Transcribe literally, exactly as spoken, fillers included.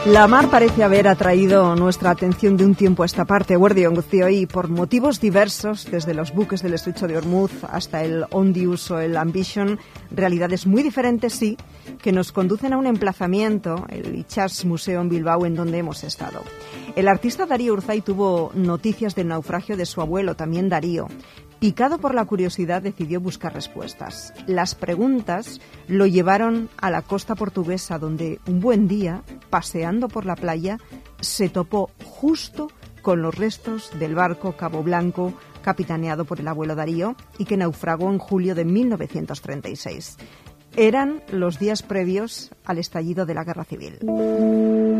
La mar parece haber atraído nuestra atención de un tiempo a esta parte, Guardión y por motivos diversos, desde los buques del estrecho de Ormuz hasta el Ondius o el Ambition, realidades muy diferentes, sí, que nos conducen a un emplazamiento, el Itsas Museo en Bilbao, en donde hemos estado. El artista Darío Urzay tuvo noticias del naufragio de su abuelo, también Darío. Picado por la curiosidad, decidió buscar respuestas. Las preguntas lo llevaron a la costa portuguesa, donde un buen día, paseando por la playa, se topó justo con los restos del barco Cabo Blanco, capitaneado por el abuelo Darío, y que naufragó en julio de mil novecientos treinta y seis. Eran los días previos al estallido de la Guerra Civil.